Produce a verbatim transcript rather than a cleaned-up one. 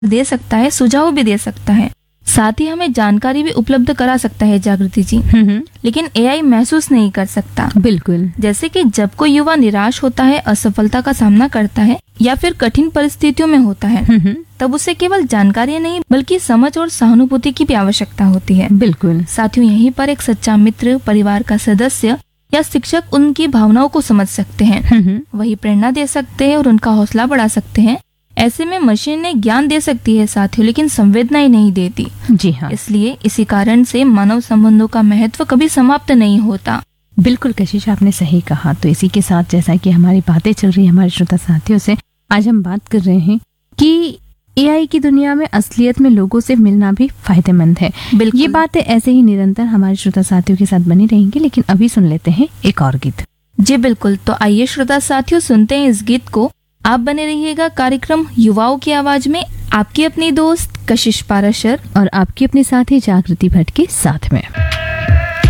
दे सकता है, सुझाव भी दे सकता है, साथ ही हमें जानकारी भी उपलब्ध करा सकता है जागृति जी। हम्म, लेकिन एआई महसूस नहीं कर सकता। बिल्कुल। जैसे कि जब कोई युवा निराश होता है, असफलता का सामना करता है या फिर कठिन परिस्थितियों में होता है, हम्म, तब उसे केवल जानकारी नहीं बल्कि समझ और सहानुभूति की भी आवश्यकता होती है। बिल्कुल। साथियों, यहीं पर एक सच्चा मित्र, परिवार का सदस्य या शिक्षक उनकी भावनाओं को समझ सकते हैं, हम्म, वही प्रेरणा दे सकते हैं और उनका हौसला बढ़ा सकते हैं। ऐसे में मशीनें ज्ञान दे सकती है साथियों, लेकिन संवेदनाएं नहीं देती। जी हाँ, इसलिए इसी कारण से मानव संबंधों का महत्व कभी समाप्त नहीं होता। बिल्कुल कशिश, आपने सही कहा। तो इसी के साथ जैसा कि हमारी बातें चल रही है हमारे श्रोता साथियों से, आज हम बात कर रहे हैं कि एआई की दुनिया में असलियत में लोगों से मिलना भी फायदेमंद है। बिल्कुल। ये बातें ऐसे ही निरंतर हमारे श्रोता साथियों के साथ बनी रहेंगी, लेकिन अभी सुन लेते हैं एक और गीत। जी बिल्कुल, तो आइए श्रोता साथियों सुनते हैं इस गीत को। आप बने रहिएगा कार्यक्रम युवाओं की आवाज में, आपकी अपनी दोस्त कशिश पाराशर और आपकी अपनी साथी जागृति भट्ट के साथ में।